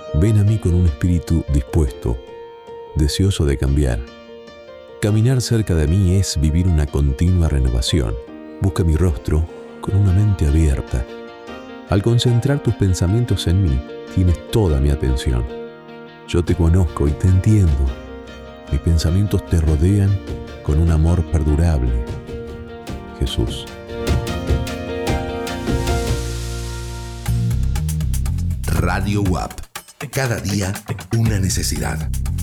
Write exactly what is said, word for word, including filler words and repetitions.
Ven a mí con un espíritu dispuesto, deseoso de cambiar. Caminar cerca de mí es vivir una continua renovación. Busca mi rostro con una mente abierta. Al concentrar tus pensamientos en mí, tienes toda mi atención. Yo te conozco y te entiendo. Mis pensamientos te rodean con un amor perdurable. Jesús. Radio W A P. Cada día una necesidad.